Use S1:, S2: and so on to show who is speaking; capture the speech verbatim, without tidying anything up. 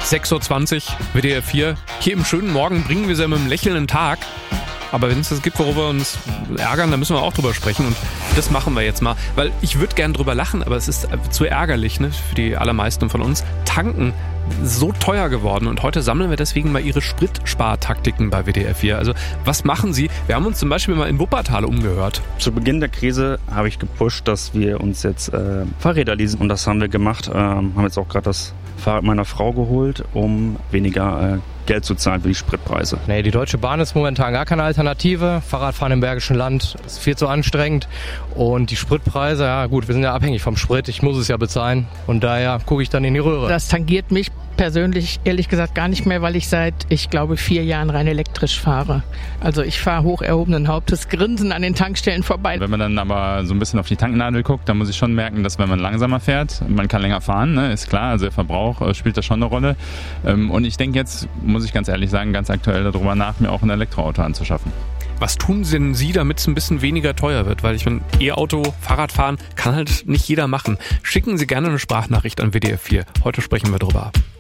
S1: sechs Uhr zwanzig, W D R vier. Hier im schönen Morgen bringen wir sie mit einem lächelnden Tag. Aber wenn es das gibt, worüber wir uns ärgern, dann müssen wir auch drüber sprechen. Und das machen wir jetzt mal. Weil ich würde gern drüber lachen, aber es ist zu ärgerlich, ne, für die allermeisten von uns. Tanken so teuer geworden. Und heute sammeln wir deswegen mal Ihre Spritspartaktiken bei W D R vier. Also was machen Sie? Wir haben uns zum Beispiel mal in Wuppertal umgehört.
S2: Zu Beginn der Krise habe ich gepusht, dass wir uns jetzt äh, Fahrräder leasen. Und das haben wir gemacht. Ähm, haben jetzt auch gerade das Fahrrad meiner Frau geholt, um weniger äh, Geld zu zahlen für die Spritpreise.
S3: Nee, die Deutsche Bahn ist momentan gar keine Alternative. Fahrradfahren im Bergischen Land ist viel zu anstrengend. Und die Spritpreise, ja gut, wir sind ja abhängig vom Sprit. Ich muss es ja bezahlen. Und daher gucke ich dann in die Röhre.
S4: Das tangiert mich persönlich ehrlich gesagt gar nicht mehr, weil ich seit, ich glaube, vier Jahren rein elektrisch fahre. Also ich fahre hoch erhobenen Hauptes, grinsen an den Tankstellen vorbei.
S5: Wenn man dann aber so ein bisschen auf die Tanknadel guckt, dann muss ich schon merken, dass wenn man langsamer fährt, man kann länger fahren, ne? Ist klar, also der Verbrauch äh, spielt da schon eine Rolle. Ähm, und ich denke jetzt, muss ich ganz ehrlich sagen, ganz aktuell darüber nach, mir auch ein Elektroauto anzuschaffen.
S1: Was tun denn Sie, damit es ein bisschen weniger teuer wird? Weil ich mein E-Auto, Fahrradfahren kann halt nicht jeder machen. Schicken Sie gerne eine Sprachnachricht an W D R vier. Heute sprechen wir drüber.